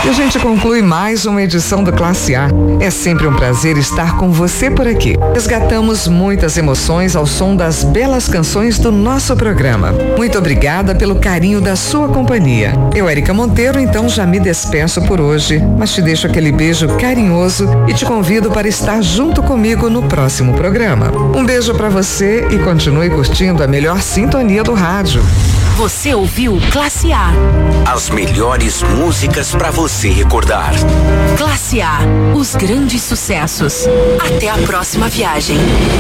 E a gente conclui mais uma edição do Classe A. É sempre um prazer estar com você por aqui. Resgatamos muitas emoções ao som das belas canções do nosso programa. Muito obrigada pelo carinho da sua companhia. Eu, Érica Monteiro, então já me despeço por hoje, mas te deixo aquele beijo carinhoso e te convido para estar junto comigo no próximo programa. Um beijo para você e continue curtindo a melhor sintonia do rádio. Você ouviu Classe A. As melhores músicas para você recordar. Classe A, os grandes sucessos. Até a próxima viagem.